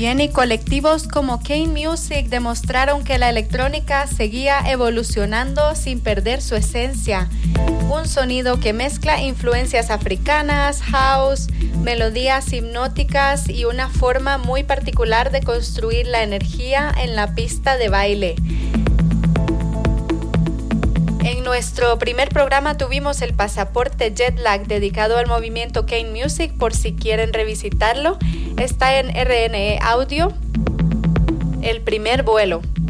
Bien, y colectivos como Kane Music demostraron que la electrónica seguía evolucionando sin perder su esencia. Un sonido que mezcla influencias africanas, house, melodías hipnóticas y una forma muy particular de construir la energía en la pista de baile. En nuestro primer programa tuvimos el pasaporte Jetlag dedicado al movimiento Kane Music, por si quieren revisitarlo. Está en RNE Audio, el primer vuelo.